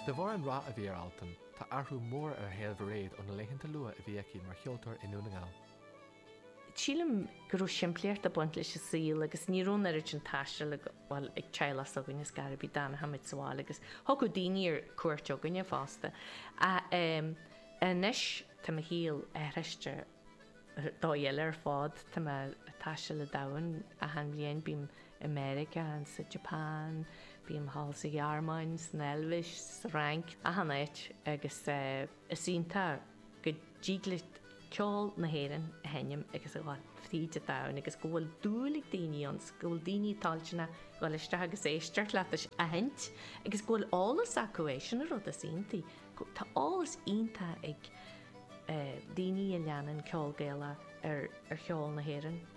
De bhar an rá a bhí ar altan, tá arthú mór ar héalh réad ó na leitheanta lua a bhí aici mar cheoltóir in Núnagáil. Tílim gurú siimplíart a buint leis síl agus níún ar an taiiste le bhil ag telas a gine scarabí dána haid sáil agus thugú daoine cuairte gunne fásta. Inis tá híal éiriiste dóhéile ar fád tá taiiste le dahan a an bblion bím America an sa Japan, bím hallsa Armáin, san Elvis, sa Rank a hanéit agus sínta go ddíglit ceol na héan a henim agus a bháil fríide dain agus go bhfuil dúlaigh daoine ans go bhfuil daoine táiltena bhfuil iste agus éisteart leis a hent agus go bhfuil álas acuéis na rud a síntaí. Tá álas ionta ag daoine a leanan ceol géile ar cheol na héan